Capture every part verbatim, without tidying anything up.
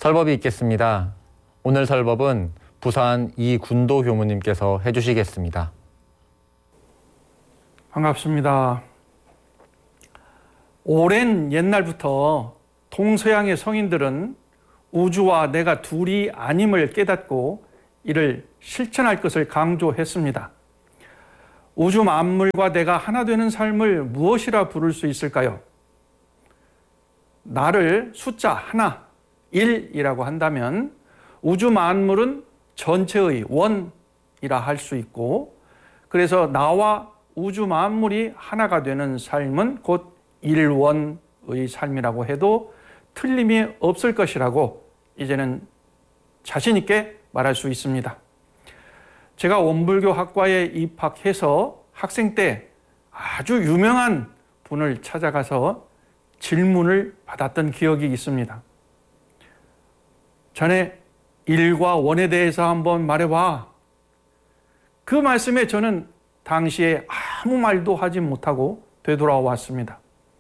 설법이 있겠습니다. 오늘 설법은 부산 이군도 교무님께서 해주시겠습니다. 반갑습니다. 오랜 옛날부터 동서양의 성인들은 우주와 내가 둘이 아님을 깨닫고 이를 실천할 것을 강조했습니다. 우주 만물과 내가 하나 되는 삶을 무엇이라 부를 수 있을까요? 나를 숫자 하나, 일이라고 한다면 우주 만물은 전체의 원이라 할 수 있고, 그래서 나와 우주 만물이 하나가 되는 삶은 곧 일원의 삶이라고 해도 틀림이 없을 것이라고 이제는 자신 있게 말할 수 있습니다. 제가 원불교 학과에 입학해서 학생 때 아주 유명한 분을 찾아가서 질문을 받았던 기억이 있습니다. 자네 일과 원에 대해서 한번 말해봐. 그 말씀에 저는 당시에 아무 말도 하지 못하고 되돌아왔습니다.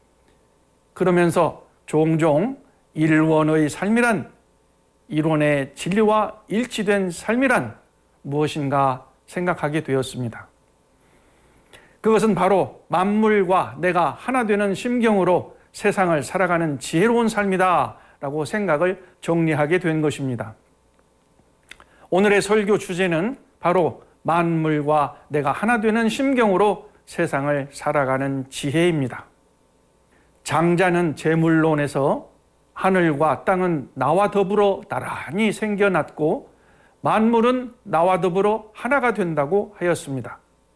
그러면서 종종 일원의 삶이란, 일원의 진리와 일치된 삶이란 무엇인가 생각하게 되었습니다. 그것은 바로 만물과 내가 하나 되는 심경으로 세상을 살아가는 지혜로운 삶이다 라고 생각을 정리하게 된 것입니다. 오늘의 설교 주제는 바로 만물과 내가 하나 되는 심경으로 세상을 살아가는 지혜입니다. 장자는 제물론에서 하늘과 땅은 나와 더불어 나란히 생겨났고 만물은 나와 더불어 하나가 된다고 하였습니다.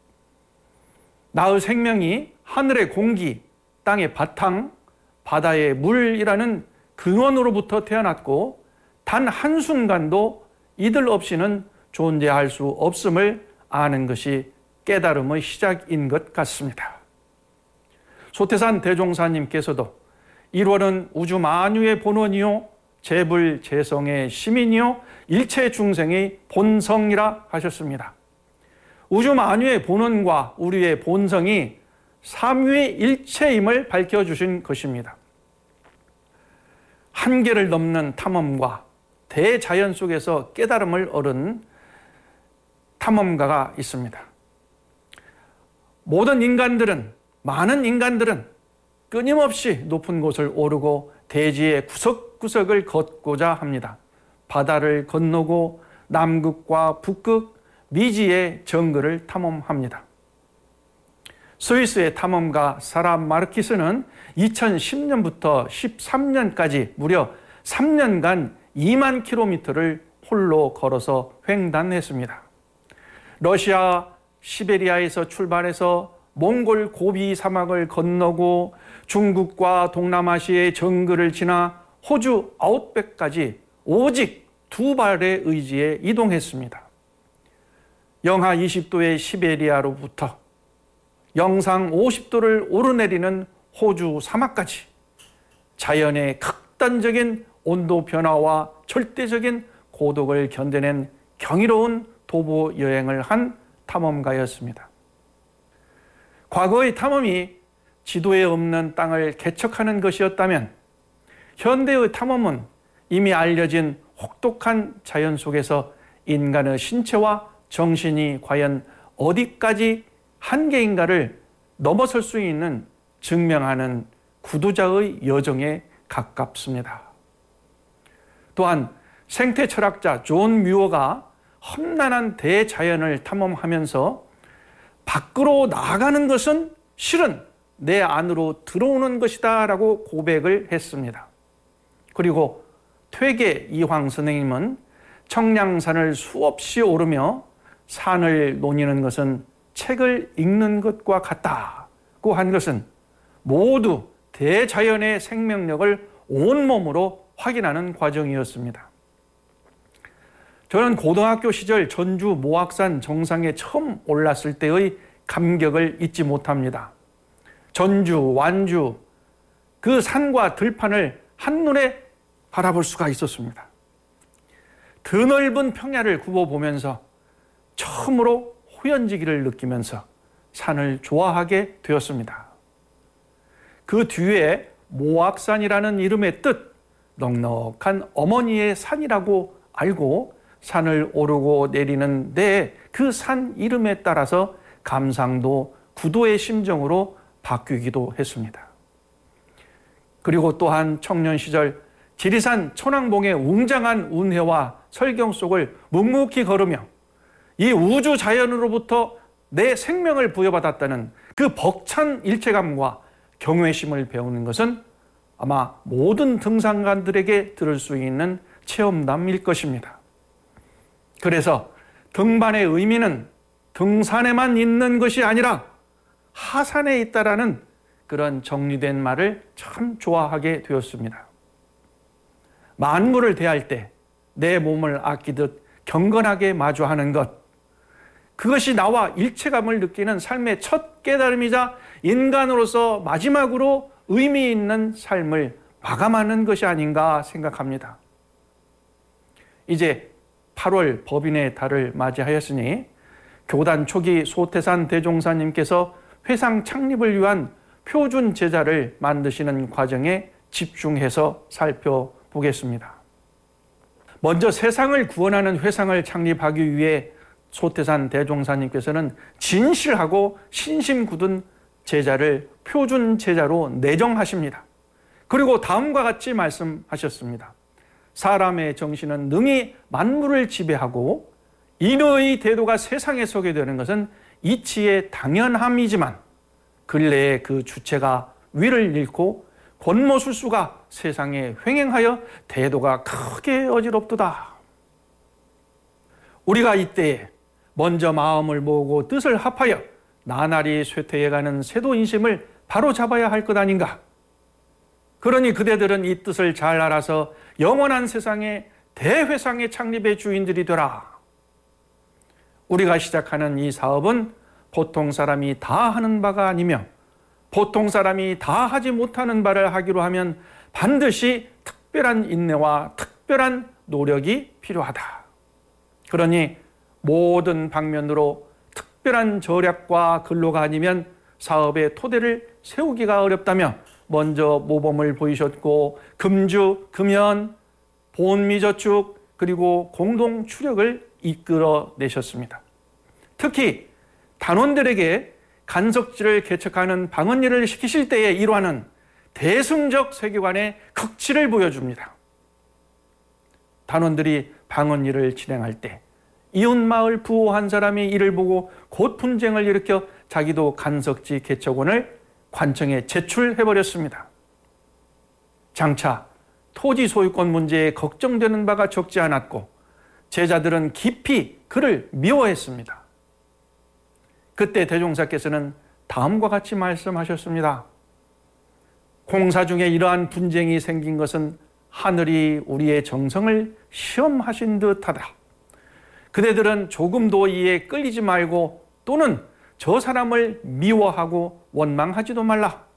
나의 생명이 하늘의 공기, 땅의 바탕, 바다의 물이라는 근원으로부터 태어났고 단 한순간도 이들 없이는 존재할 수 없음을 아는 것이 깨달음의 시작인 것 같습니다. 소태산 대종사님께서도 일원은 우주 만유의 본원이요 재불재성의 시민이요 일체 중생의 본성이라 하셨습니다. 우주 만유의 본원과 우리의 본성이 삼위의 일체임을 밝혀주신 것입니다. 한계를 넘는 탐험과 대자연 속에서 깨달음을 얻은 탐험가가 있습니다. 모든 인간들은, 많은 인간들은 끊임없이 높은 곳을 오르고 대지의 구석구석을 걷고자 합니다. 바다를 건너고 남극과 북극, 미지의 정글을 탐험합니다. 스위스의 탐험가 사라 마르키스는 이천십 년부터 십삼 년까지 무려 삼 년간 이만 킬로미터를 홀로 걸어서 횡단했습니다. 러시아 시베리아에서 출발해서 몽골 고비 사막을 건너고 중국과 동남아시아의 정글을 지나 호주 아웃백까지 오직 두 발의 의지에 이동했습니다. 영하 이십 도의 시베리아로부터 영상 오십 도를 오르내리는 호주 사막까지 자연의 극단적인 온도 변화와 절대적인 고독을 견뎌낸 경이로운 도보 여행을 한 탐험가였습니다. 과거의 탐험이 지도에 없는 땅을 개척하는 것이었다면 현대의 탐험은 이미 알려진 혹독한 자연 속에서 인간의 신체와 정신이 과연 어디까지 한계인가를 넘어설 수 있는 증명하는 구두자의 여정에 가깝습니다. 또한 생태 철학자 존 뮤어가 험난한 대자연을 탐험하면서 밖으로 나가는 것은 실은 내 안으로 들어오는 것이다 라고 고백을 했습니다. 그리고 퇴계 이황 선생님은 청량산을 수없이 오르며 산을 노니는 것은 책을 읽는 것과 같다고 한 것은 모두 대자연의 생명력을 온몸으로 확인하는 과정이었습니다. 저는 고등학교 시절 전주 모악산 정상에 처음 올랐을 때의 감격을 잊지 못합니다. 전주, 완주, 그 산과 들판을 한눈에 바라볼 수가 있었습니다. 드넓은 평야를 굽어보면서 처음으로 호연지기를 느끼면서 산을 좋아하게 되었습니다. 그 뒤에 모악산이라는 이름의 뜻, 넉넉한 어머니의 산이라고 알고 산을 오르고 내리는데 그 산 이름에 따라서 감상도 구도의 심정으로 바뀌기도 했습니다. 그리고 또한 청년 시절 지리산 천왕봉의 웅장한 운해와 설경 속을 묵묵히 걸으며 이 우주 자연으로부터 내 생명을 부여받았다는 그 벅찬 일체감과 경외심을 배우는 것은 아마 모든 등산가들에게 들을 수 있는 체험담일 것입니다. 그래서 등반의 의미는 등산에만 있는 것이 아니라 하산에 있다라는 그런 정리된 말을 참 좋아하게 되었습니다. 만물을 대할 때 내 몸을 아끼듯 경건하게 마주하는 것, 그것이 나와 일체감을 느끼는 삶의 첫 깨달음이자 인간으로서 마지막으로 의미 있는 삶을 마감하는 것이 아닌가 생각합니다. 이제 팔월 법인의 달을 맞이하였으니 교단 초기 소태산 대종사님께서 회상 창립을 위한 표준 제자를 만드시는 과정에 집중해서 살펴보겠습니다. 먼저 세상을 구원하는 회상을 창립하기 위해 소태산 대종사님께서는 진실하고 신심 굳은 제자를 표준 제자로 내정하십니다. 그리고 다음과 같이 말씀하셨습니다. 사람의 정신은 능히 만물을 지배하고 인의 태도가 세상에 서게 되는 것은 이치의 당연함이지만 근래에 그 주체가 위를 잃고 권모술수가 세상에 횡행하여 태도가 크게 어지럽도다. 우리가 이때에 먼저 마음을 모으고 뜻을 합하여 나날이 쇠퇴해가는 세도인심을 바로잡아야 할 것 아닌가. 그러니 그대들은 이 뜻을 잘 알아서 영원한 세상에 대회상의 창립의 주인들이 되라. 우리가 시작하는 이 사업은 보통 사람이 다 하는 바가 아니며 보통 사람이 다 하지 못하는 바를 하기로 하면 반드시 특별한 인내와 특별한 노력이 필요하다. 그러니 모든 방면으로 특별한 절약과 근로가 아니면 사업의 토대를 세우기가 어렵다며 먼저 모범을 보이셨고 금주, 금연, 본미저축 그리고 공동 추력을 이끌어내셨습니다. 특히 단원들에게 간석지를 개척하는 방언일을 시키실 때에 일화는 대승적 세계관의 극치를 보여줍니다. 단원들이 방언일을 진행할 때 이웃마을 부호 한 사람이 이를 보고 곧 분쟁을 일으켜 자기도 간석지 개척원을 관청에 제출해버렸습니다. 장차 토지 소유권 문제에 걱정되는 바가 적지 않았고 제자들은 깊이 그를 미워했습니다. 그때 대종사께서는 다음과 같이 말씀하셨습니다. 공사 중에 이러한 분쟁이 생긴 것은 하늘이 우리의 정성을 시험하신 듯하다. 그대들은 조금도 이에 끌리지 말고 또는 저 사람을 미워하고 원망하지도 말라.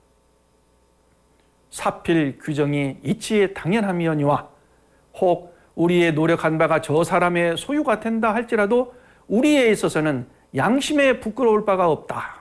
사필 규정이 이치의 당연함이오니와 혹 우리의 노력한 바가 저 사람의 소유가 된다 할지라도 우리에 있어서는 양심에 부끄러울 바가 없다.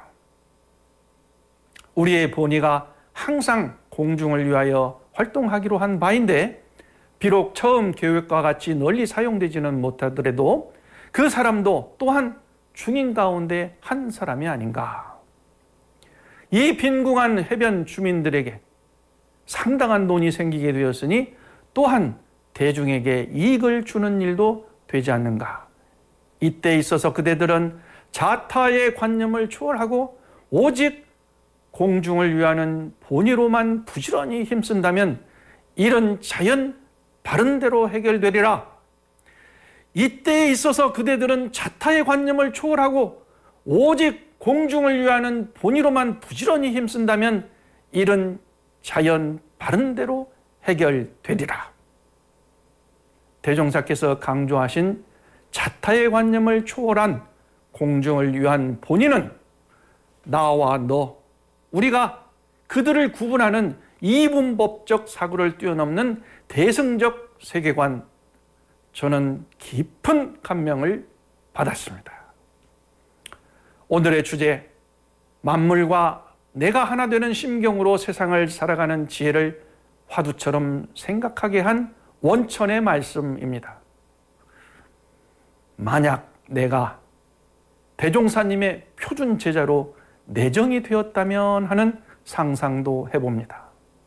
우리의 본의가 항상 공중을 위하여 활동하기로 한 바인데 비록 처음 계획과 같이 널리 사용되지는 못하더라도 그 사람도 또한 중인 가운데 한 사람이 아닌가. 이 빈궁한 해변 주민들에게 상당한 돈이 생기게 되었으니 또한 대중에게 이익을 주는 일도 되지 않는가. 이때 있어서 그대들은 자타의 관념을 초월하고 오직 공중을 위하는 본의로만 부지런히 힘쓴다면 이런 자연 바른 대로 해결되리라. 이때에 있어서 그대들은 자타의 관념을 초월하고 오직 공중을 위하는 본의로만 부지런히 힘쓴다면 이런 자연 바른 대로 해결되리라. 대종사께서 강조하신 자타의 관념을 초월한 공중을 위한 본의는 나와 너, 우리가 그들을 구분하는 이분법적 사고를 뛰어넘는 대승적 세계관, 저는 깊은 감명을 받았습니다. 오늘의 주제, 만물과 내가 하나 되는 심경으로 세상을 살아가는 지혜를 화두처럼 생각하게 한 원천의 말씀입니다. 만약 내가 대종사님의 표준 제자로 내정이 되었다면 하는 상상도 해봅니다.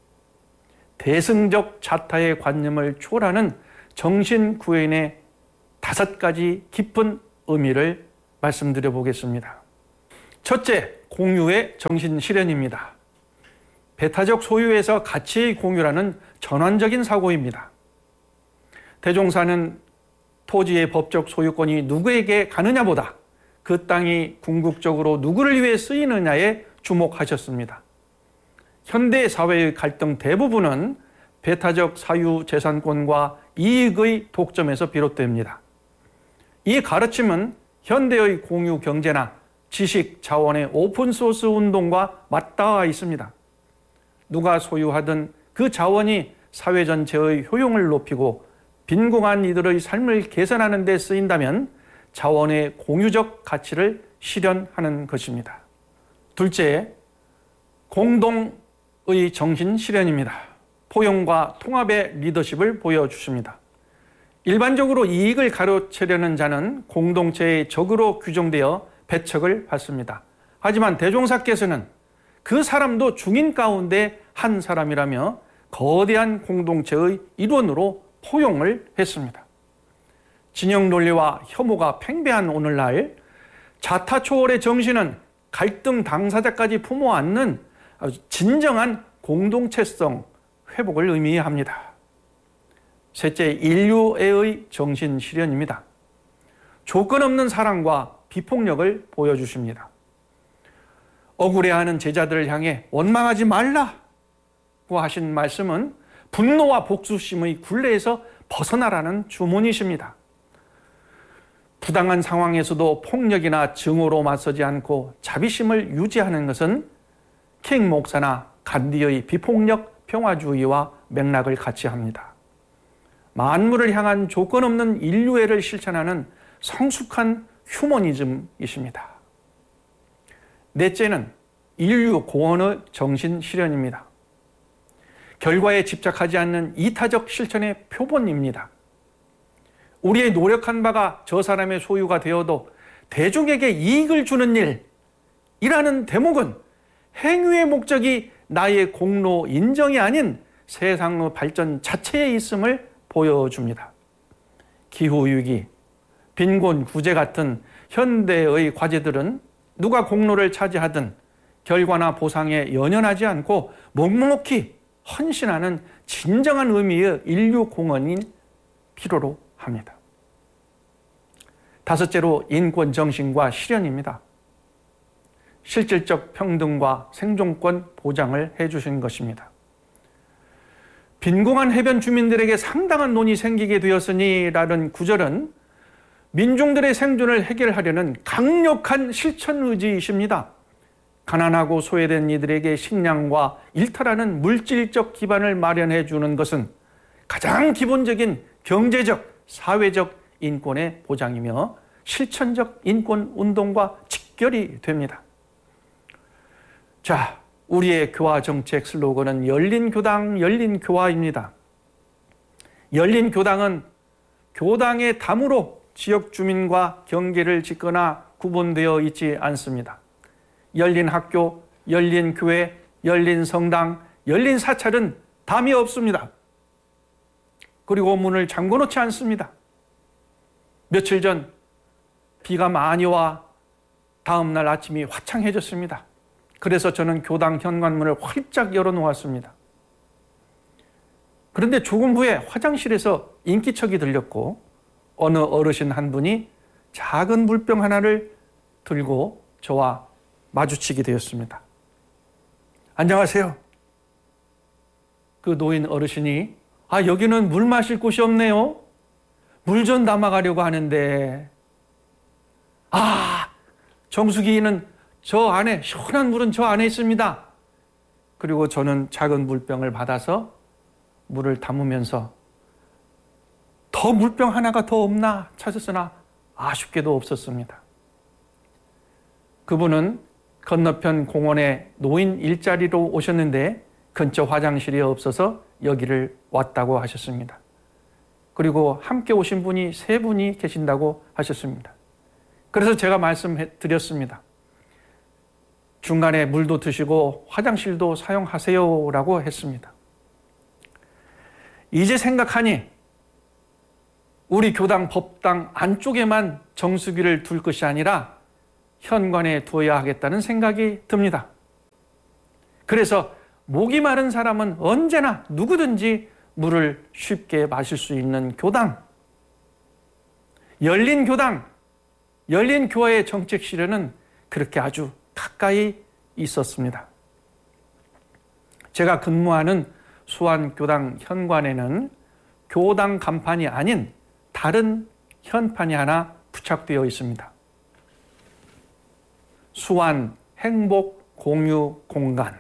대승적 자타의 관념을 초월하는 정신구현의 다섯 가지 깊은 의미를 말씀드려 보겠습니다. 첫째, 공유의 정신실현입니다. 배타적 소유에서 가치의 공유라는 전환적인 사고입니다. 대종사는 토지의 법적 소유권이 누구에게 가느냐보다 그 땅이 궁극적으로 누구를 위해 쓰이느냐에 주목하셨습니다. 현대 사회의 갈등 대부분은 배타적 사유재산권과 이익의 독점에서 비롯됩니다. 이 가르침은 현대의 공유 경제나 지식 자원의 오픈소스 운동과 맞닿아 있습니다. 누가 소유하든 그 자원이 사회 전체의 효용을 높이고 빈곤한 이들의 삶을 개선하는 데 쓰인다면 자원의 공유적 가치를 실현하는 것입니다. 둘째, 공동의 정신 실현입니다. 포용과 통합의 리더십을 보여주십니다. 일반적으로 이익을 가로채려는 자는 공동체의 적으로 규정되어 배척을 받습니다. 하지만 대종사께서는 그 사람도 중인 가운데 한 사람이라며 거대한 공동체의 일원으로 포용을 했습니다. 진영 논리와 혐오가 팽배한 오늘날 자타 초월의 정신은 갈등 당사자까지 품어 안는 진정한 공동체성 회복을 의미합니다. 셋째, 인류애의 정신 실현입니다. 조건 없는 사랑과 비폭력을 보여주십니다. 억울해하는 제자들을 향해 원망하지 말라고 하신 말씀은 분노와 복수심의 굴레에서 벗어나라는 주문이십니다. 부당한 상황에서도 폭력이나 증오로 맞서지 않고 자비심을 유지하는 것은 킹 목사나 간디의 비폭력 평화주의와 맥락을 같이 합니다. 만물을 향한 조건 없는 인류애를 실천하는 성숙한 휴머니즘이십니다. 넷째는 인류 고언의 정신 실현입니다. 결과에 집착하지 않는 이타적 실천의 표본입니다. 우리의 노력한 바가 저 사람의 소유가 되어도 대중에게 이익을 주는 일이라는 대목은 행위의 목적이 나의 공로 인정이 아닌 세상의 발전 자체에 있음을 보여줍니다. 기후위기, 빈곤, 구제 같은 현대의 과제들은 누가 공로를 차지하든 결과나 보상에 연연하지 않고 묵묵히 헌신하는 진정한 의미의 인류 공헌이 필요로 합니다. 다섯째로 인권 정신과 실현입니다. 실질적 평등과 생존권 보장을 해주신 것입니다. 빈곤한 해변 주민들에게 상당한 돈이 생기게 되었으니라는 구절은 민중들의 생존을 해결하려는 강력한 실천 의지이십니다. 가난하고 소외된 이들에게 식량과 일탈하는 물질적 기반을 마련해 주는 것은 가장 기본적인 경제적, 사회적 인권의 보장이며 실천적 인권 운동과 직결이 됩니다. 자, 우리의 교화 정책 슬로건은 열린 교당, 열린 교화입니다. 열린 교당은 교당의 담으로 지역 주민과 경계를 짓거나 구분되어 있지 않습니다. 열린 학교, 열린 교회, 열린 성당, 열린 사찰은 담이 없습니다. 그리고 문을 잠궈놓지 않습니다. 며칠 전 비가 많이 와 다음 날 아침이 화창해졌습니다. 그래서 저는 교당 현관문을 활짝 열어놓았습니다. 그런데 조금 후에 화장실에서 인기척이 들렸고 어느 어르신 한 분이 작은 물병 하나를 들고 저와 마주치게 되었습니다. 안녕하세요. 그 노인 어르신이 아 여기는 물 마실 곳이 없네요. 물 좀 담아가려고 하는데 아 정수기는 저 안에 시원한 물은 저 안에 있습니다. 그리고 저는 작은 물병을 받아서 물을 담으면서 더 물병 하나가 더 없나 찾았으나 아쉽게도 없었습니다. 그분은 건너편 공원에 노인 일자리로 오셨는데 근처 화장실이 없어서 여기를 왔다고 하셨습니다. 그리고 함께 오신 분이 세 분이 계신다고 하셨습니다. 그래서 제가 말씀드렸습니다. 중간에 물도 드시고 화장실도 사용하세요라고 했습니다. 이제 생각하니 우리 교당 법당 안쪽에만 정수기를 둘 것이 아니라 현관에 두어야 하겠다는 생각이 듭니다. 그래서 목이 마른 사람은 언제나 누구든지 물을 쉽게 마실 수 있는 교당, 열린 교당, 열린 교회의 정책실에는 그렇게 아주 가까이 있었습니다. 제가 근무하는 수안교당 현관에는 교당 간판이 아닌 다른 현판이 하나 부착되어 있습니다. 수안 행복 공유 공간.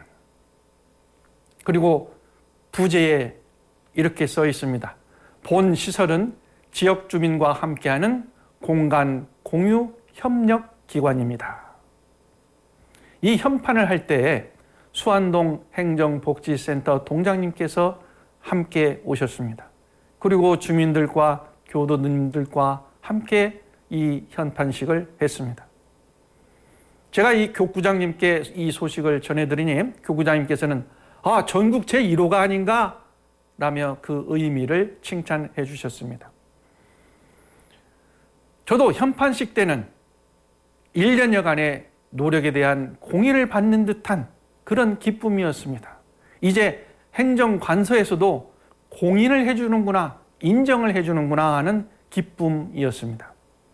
그리고 부제에 이렇게 써 있습니다. 본 시설은 지역 주민과 함께하는 공간 공유 협력 기관입니다. 이 현판을 할 때 수안동 행정복지센터 동장님께서 함께 오셨습니다. 그리고 주민들과 교도님들과 함께 이 현판식을 했습니다. 제가 이 교구장님께 이 소식을 전해드리니 교구장님께서는 아, 전국 제일 호가 아닌가? 라며 그 의미를 칭찬해 주셨습니다. 저도 현판식 때는 일 년여간의 노력에 대한 공의를 받는 듯한 그런 기쁨이었습니다. 이제 행정관서에서도 공인을 해주는구나, 인정을 해주는구나 하는 기쁨이었습니다.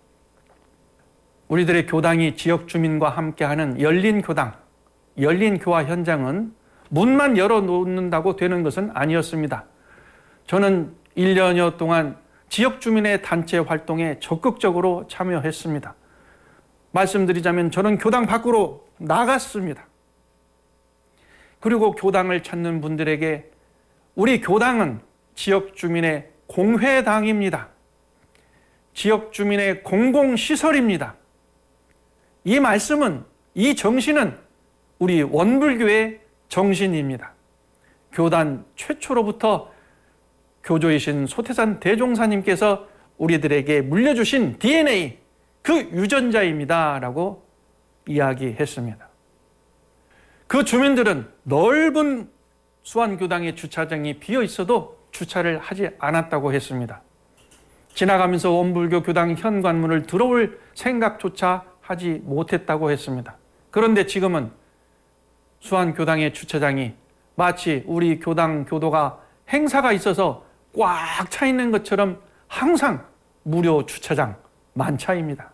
우리들의 교당이 지역 주민과 함께하는 열린 교당, 열린 교화 현장은 문만 열어놓는다고 되는 것은 아니었습니다. 저는 일 년여 동안 지역 주민의 단체 활동에 적극적으로 참여했습니다. 말씀드리자면 저는 교당 밖으로 나갔습니다. 그리고 교당을 찾는 분들에게 우리 교당은 지역 주민의 공회당입니다. 지역 주민의 공공시설입니다. 이 말씀은, 이 정신은 우리 원불교의 정신입니다. 교단 최초로부터 교조이신 소태산 대종사님께서 우리들에게 물려주신 디엔에이, 그 유전자입니다. 라고 이야기했습니다. 그 주민들은 넓은 수안교당의 주차장이 비어 있어도 주차를 하지 않았다고 했습니다. 지나가면서 원불교 교당 현관문을 들어올 생각조차 하지 못했다고 했습니다. 그런데 지금은 수안교당의 주차장이 마치 우리 교당 교도가 행사가 있어서 꽉 차 있는 것처럼 항상 무료 주차장 만차입니다.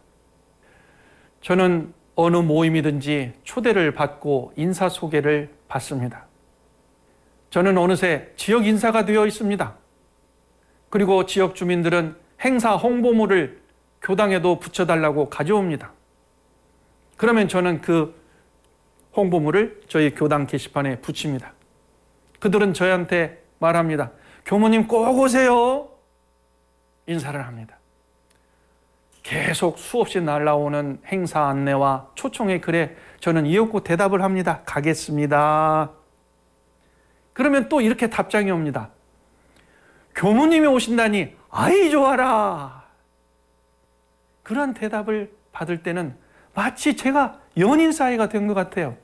저는 어느 모임이든지 초대를 받고 인사 소개를 받습니다. 저는 어느새 지역 인사가 되어 있습니다. 그리고 지역 주민들은 행사 홍보물을 교당에도 붙여달라고 가져옵니다. 그러면 저는 그 홍보물을 저희 교당 게시판에 붙입니다. 그들은 저한테 말합니다. 교모님 꼭 오세요. 인사를 합니다. 계속 수없이 날라오는 행사 안내와 초청의 글에 저는 이윽고 대답을 합니다. 가겠습니다. 그러면 또 이렇게 답장이 옵니다. 교모님이 오신다니 아이 좋아라. 그런 대답을 받을 때는 마치 제가 연인 사이가 된 것 같아요.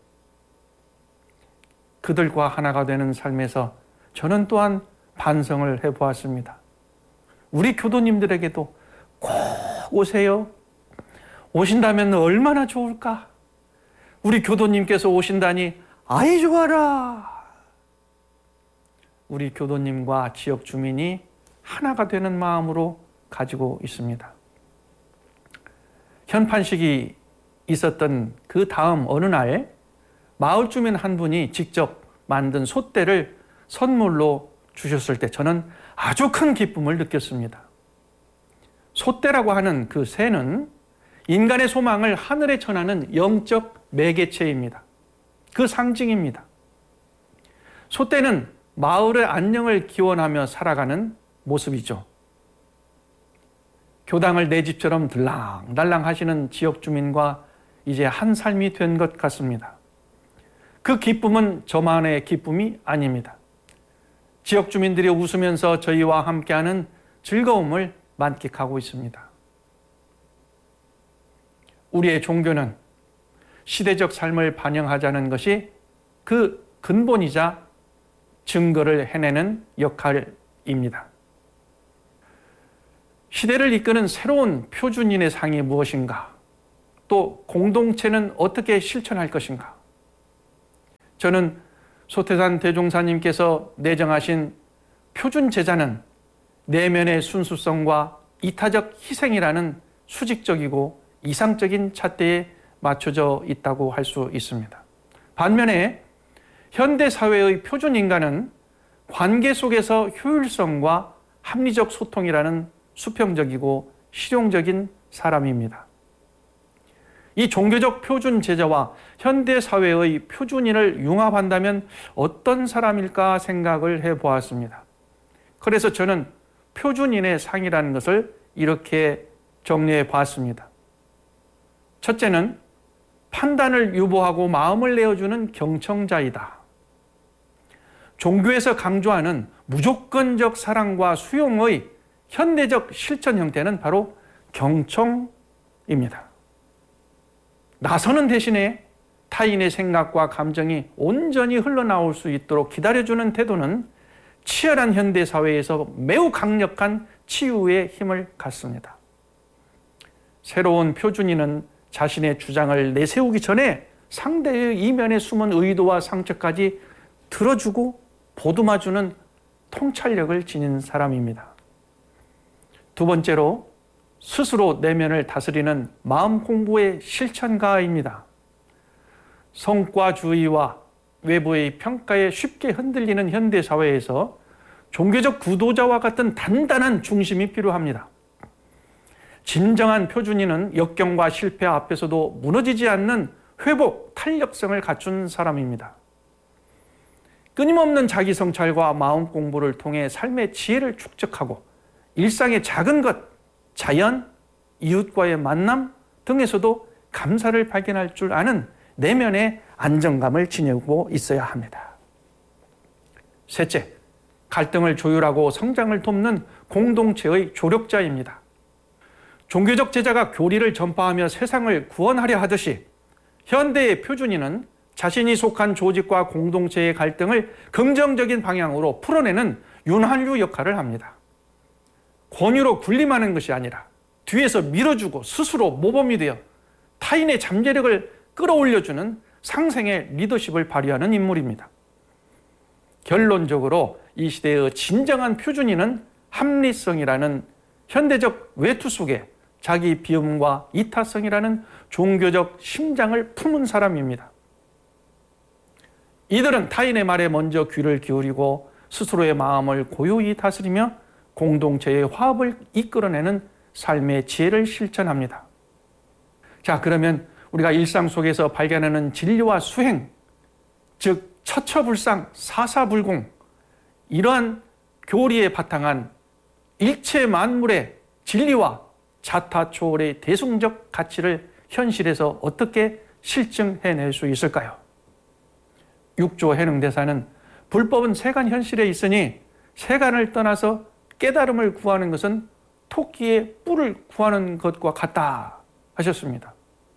그들과 하나가 되는 삶에서 저는 또한 반성을 해보았습니다. 우리 교도님들에게도 꼭 오세요. 오신다면 얼마나 좋을까? 우리 교도님께서 오신다니 아이 좋아라. 우리 교도님과 지역 주민이 하나가 되는 마음으로 가지고 있습니다. 현판식이 있었던 그 다음 어느 날 마을 주민 한 분이 직접 만든 솥대를 선물로 주셨을 때 저는 아주 큰 기쁨을 느꼈습니다. 솥대라고 하는 그 새는 인간의 소망을 하늘에 전하는 영적 매개체입니다. 그 상징입니다. 솥대는 마을의 안녕을 기원하며 살아가는 모습이죠. 교당을 내 집처럼 들랑달랑 하시는 지역 주민과 이제 한 삶이 된 것 같습니다. 그 기쁨은 저만의 기쁨이 아닙니다. 지역 주민들이 웃으면서 저희와 함께하는 즐거움을 만끽하고 있습니다. 우리의 종교는 시대적 삶을 반영하자는 것이 그 근본이자 증거를 해내는 역할입니다. 시대를 이끄는 새로운 표준인의 상이 무엇인가? 또 공동체는 어떻게 실천할 것인가? 저는 소태산 대종사님께서 내정하신 표준 제자는 내면의 순수성과 이타적 희생이라는 수직적이고 이상적인 잣대에 맞춰져 있다고 할 수 있습니다. 반면에 현대 사회의 표준 인간은 관계 속에서 효율성과 합리적 소통이라는 수평적이고 실용적인 사람입니다. 이 종교적 표준 제자와 현대 사회의 표준인을 융합한다면 어떤 사람일까 생각을 해보았습니다. 그래서 저는 표준인의 상이라는 것을 이렇게 정리해 봤습니다. 첫째는 판단을 유보하고 마음을 내어주는 경청자이다. 종교에서 강조하는 무조건적 사랑과 수용의 현대적 실천 형태는 바로 경청입니다. 나서는 대신에 타인의 생각과 감정이 온전히 흘러나올 수 있도록 기다려주는 태도는 치열한 현대사회에서 매우 강력한 치유의 힘을 갖습니다. 새로운 표준인은 자신의 주장을 내세우기 전에 상대의 이면에 숨은 의도와 상처까지 들어주고 보듬어주는 통찰력을 지닌 사람입니다. 두 번째로 스스로 내면을 다스리는 마음 공부의 실천가입니다. 성과주의와 외부의 평가에 쉽게 흔들리는 현대사회에서 종교적 구도자와 같은 단단한 중심이 필요합니다. 진정한 표준인은 역경과 실패 앞에서도 무너지지 않는 회복, 탄력성을 갖춘 사람입니다. 끊임없는 자기 성찰과 마음 공부를 통해 삶의 지혜를 축적하고 일상의 작은 것, 자연, 이웃과의 만남 등에서도 감사를 발견할 줄 아는 내면의 안정감을 지니고 있어야 합니다. 셋째, 갈등을 조율하고 성장을 돕는 공동체의 조력자입니다. 종교적 제자가 교리를 전파하며 세상을 구원하려 하듯이 현대의 표준인은 자신이 속한 조직과 공동체의 갈등을 긍정적인 방향으로 풀어내는 윤활유 역할을 합니다. 권유로 군림하는 것이 아니라 뒤에서 밀어주고 스스로 모범이 되어 타인의 잠재력을 끌어올려주는 상생의 리더십을 발휘하는 인물입니다. 결론적으로 이 시대의 진정한 표준인은 합리성이라는 현대적 외투 속에 자기 비움과 이타성이라는 종교적 심장을 품은 사람입니다. 이들은 타인의 말에 먼저 귀를 기울이고 스스로의 마음을 고요히 다스리며 공동체의 화합을 이끌어내는 삶의 지혜를 실천합니다. 자, 그러면 우리가 일상 속에서 발견하는 진리와 수행, 즉 처처불상, 사사불공, 이러한 교리에 바탕한 일체 만물의 진리와 자타초월의 대승적 가치를 현실에서 어떻게 실증해낼 수 있을까요? 육조 해능대사는 불법은 세간 현실에 있으니 세간을 떠나서 깨달음을 구하는 것은 토끼의 뿔을 구하는 것과 같다 하셨습니다.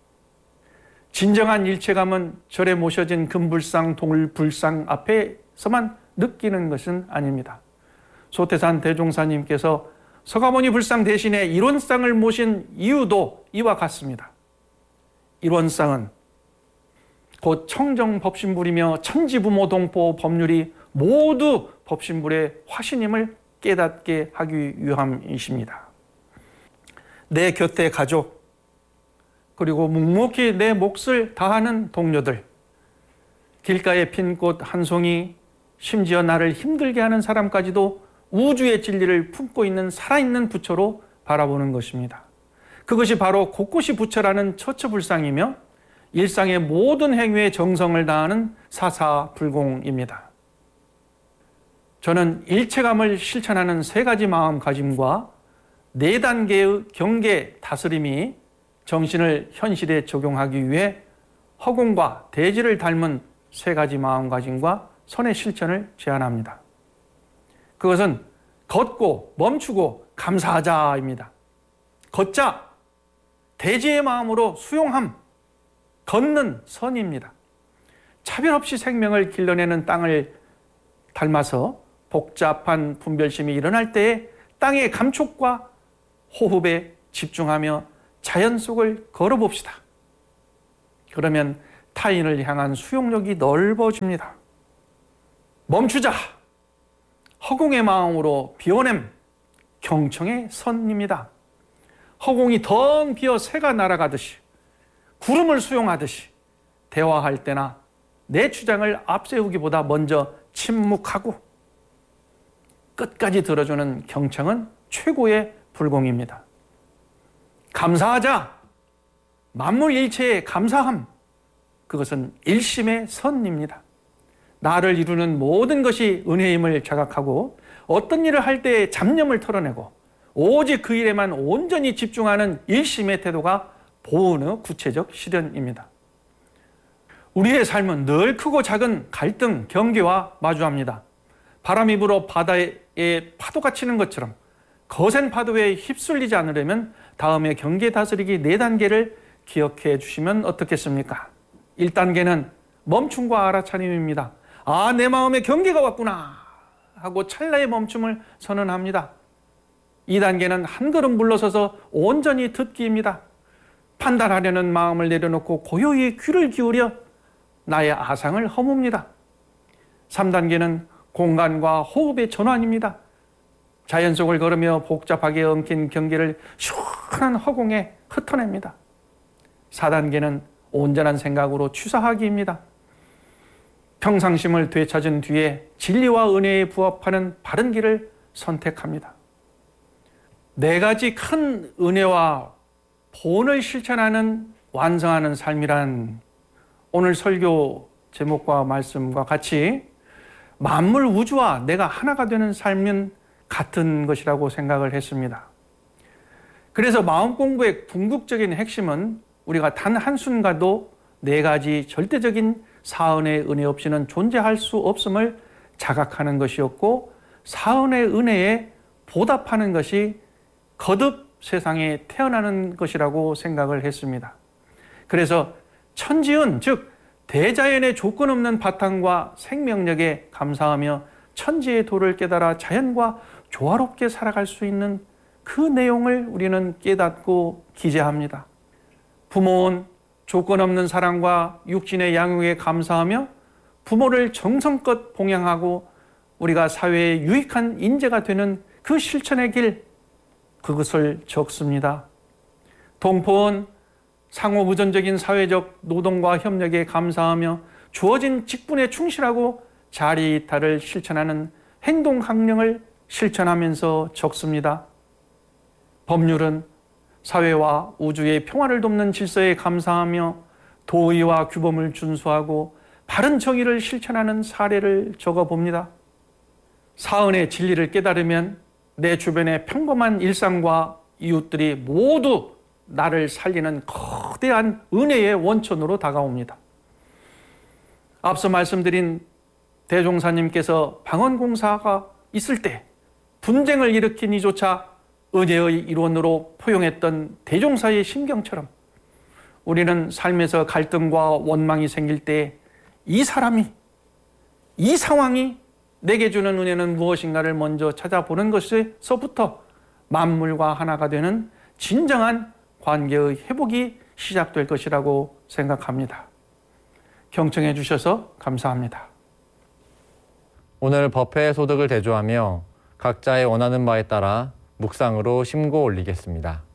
진정한 일체감은 절에 모셔진 금불상, 동불상 앞에서만 느끼는 것은 아닙니다. 소태산 대종사님께서 서가모니 불상 대신에 일원상을 모신 이유도 이와 같습니다. 일원상은 곧 청정법신불이며 천지부모 동포 법률이 모두 법신불의 화신임을 깨닫게 하기 위함이십니다. 내 곁에 가족, 그리고 묵묵히 내 몫을 다하는 동료들, 길가에 핀 꽃 한 송이, 심지어 나를 힘들게 하는 사람까지도 우주의 진리를 품고 있는 살아있는 부처로 바라보는 것입니다. 그것이 바로 곳곳이 부처라는 처처불상이며 일상의 모든 행위에 정성을 다하는 사사불공입니다. 저는 일체감을 실천하는 세 가지 마음가짐과 네 단계의 경계 다스림이 정신을 현실에 적용하기 위해 허공과 대지를 닮은 세 가지 마음가짐과 선의 실천을 제안합니다. 그것은 걷고 멈추고 감사하자입니다. 걷자, 대지의 마음으로 수용함, 걷는 선입니다. 차별 없이 생명을 길러내는 땅을 닮아서 복잡한 분별심이 일어날 때에 땅의 감촉과 호흡에 집중하며 자연 속을 걸어봅시다. 그러면 타인을 향한 수용력이 넓어집니다. 멈추자, 허공의 마음으로 비워냄, 경청의 선입니다. 허공이 덩 비어 새가 날아가듯이 구름을 수용하듯이 대화할 때나 내 주장을 앞세우기보다 먼저 침묵하고 끝까지 들어주는 경청은 최고의 불공입니다. 감사하자, 만물 일체에 감사함, 그것은 일심의 선입니다. 나를 이루는 모든 것이 은혜임을 자각하고 어떤 일을 할 때에 잡념을 털어내고 오직 그 일에만 온전히 집중하는 일심의 태도가 보은의 구체적 실현입니다. 우리의 삶은 늘 크고 작은 갈등, 경계와 마주합니다. 바람이 불어 바다에 파도가 치는 것처럼 거센 파도에 휩쓸리지 않으려면 다음에 경계 다스리기 네 단계를 기억해 주시면 어떻겠습니까? 일 단계는 멈춤과 알아차림입니다. 아, 내 마음에 경계가 왔구나 하고 찰나의 멈춤을 선언합니다. 이 단계는 한 걸음 물러서서 온전히 듣기입니다. 판단하려는 마음을 내려놓고 고요히 귀를 기울여 나의 아상을 허뭅니다. 삼 단계는 공간과 호흡의 전환입니다. 자연 속을 걸으며 복잡하게 엉킨 경계를 시원한 허공에 흩어냅니다. 사 단계는 온전한 생각으로 취사하기입니다. 평상심을 되찾은 뒤에 진리와 은혜에 부합하는 바른 길을 선택합니다. 네 가지 큰 은혜와 본을 실천하는 완성하는 삶이란 오늘 설교 제목과 말씀과 같이 만물 우주와 내가 하나가 되는 삶은 같은 것이라고 생각을 했습니다. 그래서 마음 공부의 궁극적인 핵심은 우리가 단 한순간도 네 가지 절대적인 사은의 은혜 없이는 존재할 수 없음을 자각하는 것이었고, 사은의 은혜에 보답하는 것이 거듭 세상에 태어나는 것이라고 생각을 했습니다. 그래서 천지은, 즉 대자연의 조건 없는 바탕과 생명력에 감사하며 천지의 도를 깨달아 자연과 조화롭게 살아갈 수 있는 그 내용을 우리는 깨닫고 기재합니다. 부모는 조건 없는 사랑과 육신의 양육에 감사하며 부모를 정성껏 봉양하고 우리가 사회에 유익한 인재가 되는 그 실천의 길, 그것을 적습니다. 동포는 상호부전적인 사회적 노동과 협력에 감사하며 주어진 직분에 충실하고 자리이탈을 실천하는 행동강령을 실천하면서 적습니다. 법률은 사회와 우주의 평화를 돕는 질서에 감사하며 도의와 규범을 준수하고 바른 정의를 실천하는 사례를 적어봅니다. 사은의 진리를 깨달으면 내 주변의 평범한 일상과 이웃들이 모두 나를 살리는 거대한 은혜의 원천으로 다가옵니다. 앞서 말씀드린 대종사님께서 방언공사가 있을 때 분쟁을 일으킨 이조차 은혜의 일원으로 포용했던 대종사의 심경처럼 우리는 삶에서 갈등과 원망이 생길 때 이 사람이, 이 상황이 내게 주는 은혜는 무엇인가를 먼저 찾아보는 것에서부터 만물과 하나가 되는 진정한 관계의 회복이 시작될 것이라고 생각합니다. 경청해 주셔서 감사합니다. 오늘 법회의 소득을 대조하며 각자의 원하는 바에 따라 묵상으로 심고 올리겠습니다.